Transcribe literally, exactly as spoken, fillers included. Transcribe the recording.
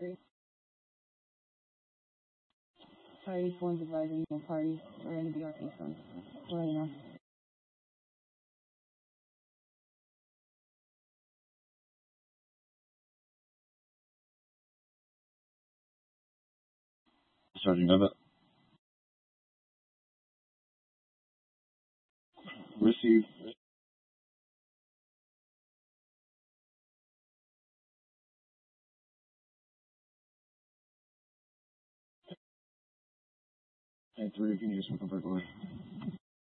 Sorry, phone's advising no party or any B R P phones. Well, you know. Sergeant Nova. Receive. Hey, three, can you just confirm,